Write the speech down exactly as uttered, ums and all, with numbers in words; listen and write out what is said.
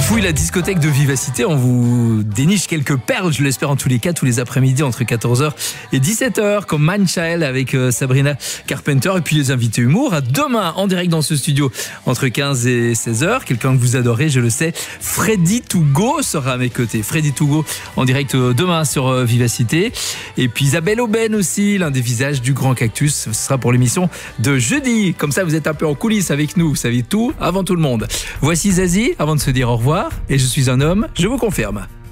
fouille la discothèque de Vivacité, on vous déniche quelques perles, je l'espère en tous les cas, tous les après-midi entre quatorze heures et dix-sept heures, comme Mindchild avec euh, Sabrina Carpenter et puis les invités humour. À demain en direct dans ce studio entre quinze et seize heures. Quelqu'un que vous adorez, je le sais, Freddy Tougo sera à mes côtés. Freddy Tougo en direct euh, demain sur euh, Vivacité. Et puis Isabelle Aubin aussi, l'un des visages du Grand Cactus. Ce sera pour l'émission de jeudi. Comme ça, vous êtes un peu en coulisses avec nous. Vous savez tout avant tout le monde. Voici Zazie, avant de se dire au revoir. Et je suis un homme, je vous confirme.